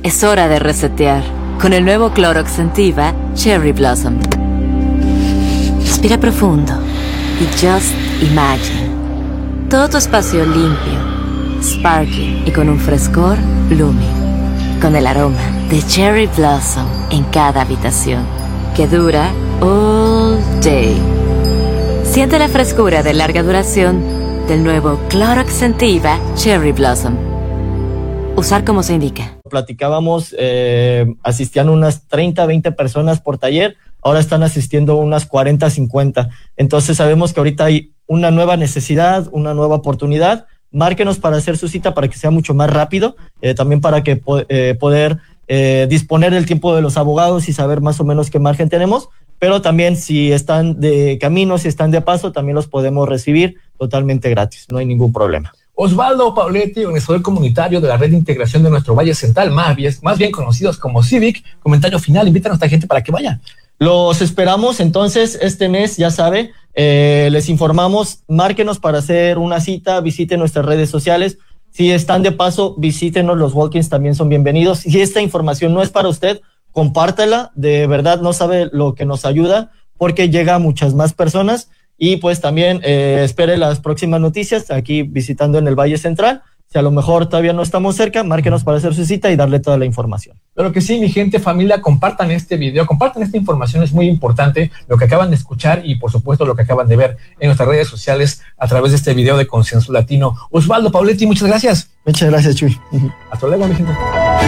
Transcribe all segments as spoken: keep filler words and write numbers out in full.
Es hora de resetear con el nuevo Clorox Scentiva Cherry Blossom. Respira profundo y just imagine. Todo tu espacio limpio, sparkling y con un frescor blooming. Con el aroma de Cherry Blossom en cada habitación, que dura all day. Siente la frescura de larga duración del nuevo Clorox Scentiva Cherry Blossom. Usar como se indica. Platicábamos, eh, asistían unas treinta, veinte personas por taller, ahora están asistiendo unas cuarenta, cincuenta. Entonces sabemos que ahorita hay una nueva necesidad, una nueva oportunidad. Márquenos para hacer su cita para que sea mucho más rápido, eh, también para que po- eh, poder eh, disponer del tiempo de los abogados y saber más o menos qué margen tenemos, pero también si están de camino, si están de paso, también los podemos recibir totalmente gratis, no hay ningún problema. Osvaldo Pauletti, organizador comunitario de la Red de Integración de nuestro Valle Central, más bien, más bien conocidos como Civic, comentario final, invítanos a esta gente para que vaya. Los esperamos entonces este mes, ya sabe, eh, les informamos, márquenos para hacer una cita, visiten nuestras redes sociales. Si están de paso, visítenos, los walk-ins también son bienvenidos. Si esta información no es para usted, compártela, de verdad no sabe lo que nos ayuda porque llega a muchas más personas. Y pues también eh, espere las próximas noticias aquí visitando en el Valle Central. Si a lo mejor todavía no estamos cerca, márquenos para hacer su cita y darle toda la información. Claro que sí, mi gente, familia, compartan este video, compartan esta información, es muy importante lo que acaban de escuchar y por supuesto lo que acaban de ver en nuestras redes sociales a través de este video de Consenso Latino. Osvaldo Pauletti, muchas gracias. Muchas gracias, Chuy. Hasta luego, mi gente.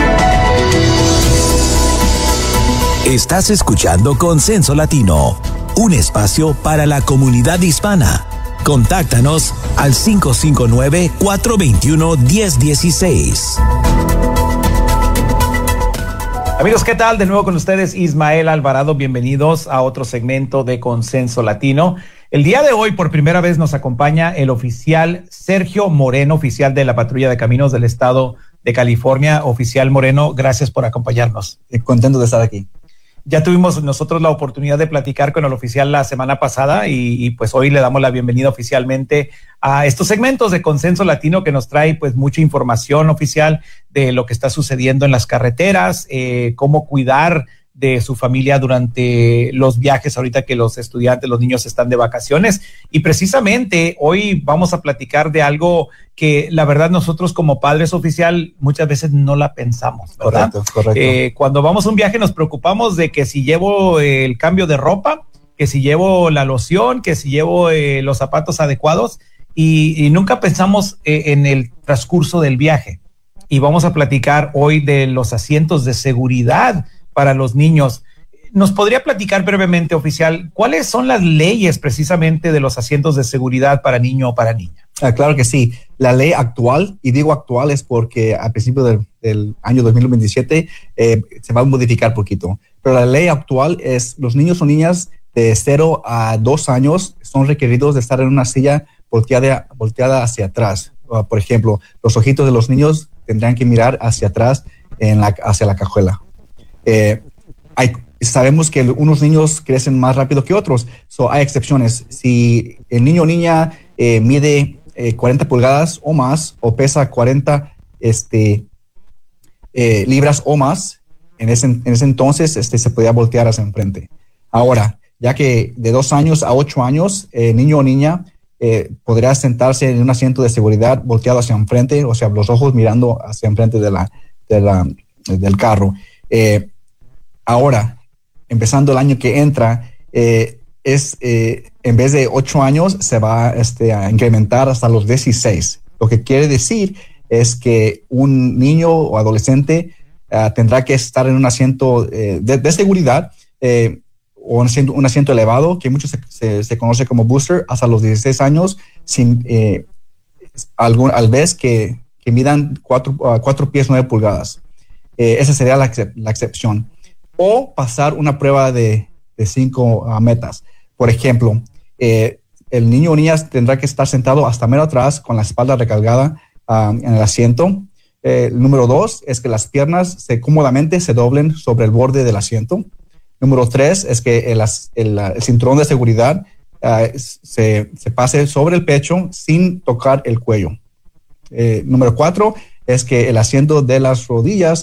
Estás escuchando Consenso Latino, un espacio para la comunidad hispana. Contáctanos al cinco cinco nueve, cuatro dos uno, uno cero uno seis. Amigos, ¿qué tal? De nuevo con ustedes Ismael Alvarado. Bienvenidos a otro segmento de Consenso Latino. El día de hoy, por primera vez, nos acompaña el oficial Sergio Moreno, oficial de la Patrulla de Caminos del Estado de California. Oficial Moreno, gracias por acompañarnos. Contento de estar aquí. Ya tuvimos nosotros la oportunidad de platicar con el oficial la semana pasada y, y pues hoy le damos la bienvenida oficialmente a estos segmentos de Consenso Latino que nos trae pues mucha información oficial de lo que está sucediendo en las carreteras, eh, cómo cuidar de su familia durante los viajes ahorita que los estudiantes, los niños están de vacaciones. Y precisamente hoy vamos a platicar de algo que la verdad nosotros como padres oficial muchas veces no la pensamos, ¿verdad? Correcto, correcto. Eh, cuando vamos a un viaje nos preocupamos de que si llevo el cambio de ropa, que si llevo la loción, que si llevo eh, los zapatos adecuados y, y nunca pensamos eh, en el transcurso del viaje. Y vamos a platicar hoy de los asientos de seguridad para los niños. ¿Nos podría platicar brevemente, oficial, cuáles son las leyes precisamente de los asientos de seguridad para niño o para niña? Ah, claro que sí. La ley actual, y digo actual es porque a principios del, del año dos mil veintisiete eh, se va a modificar poquito, pero la ley actual es los niños o niñas de cero a dos años son requeridos de estar en una silla volteada, volteada hacia atrás. Uh, por ejemplo, los ojitos de los niños tendrán que mirar hacia atrás en la, hacia la cajuela. Eh, hay, sabemos que unos niños crecen más rápido que otros, so hay excepciones. Si el niño o niña eh, mide eh, cuarenta pulgadas o más o pesa cuarenta este, eh, libras o más, en ese, en ese entonces este, se podía voltear hacia enfrente. Ahora, ya que de dos años a ocho años, el eh, niño o niña eh, podrá sentarse en un asiento de seguridad volteado hacia enfrente, o sea, los ojos mirando hacia enfrente de la, de la, del carro. Eh, Ahora, empezando el año que entra, eh, es eh, en vez de ocho años, se va este, a incrementar hasta los dieciséis. Lo que quiere decir es que un niño o adolescente uh, tendrá que estar en un asiento eh, de, de seguridad eh, o un asiento, un asiento elevado, que muchos se, se, se conoce como booster, hasta los dieciséis años, sin eh, algún, al vez que, que midan cuatro, uh, cuatro pies nueve pulgadas. Eh, esa sería la, la excepción. O pasar una prueba de, de cinco uh, metas. Por ejemplo, eh, el niño o niña tendrá que estar sentado hasta mero atrás con la espalda recargada uh, en el asiento. Eh, el número dos es que las piernas se, cómodamente se doblen sobre el borde del asiento. Número tres es que el, el, el cinturón de seguridad uh, se, se pase sobre el pecho sin tocar el cuello. Eh, número cuatro es que el asiento de las rodillas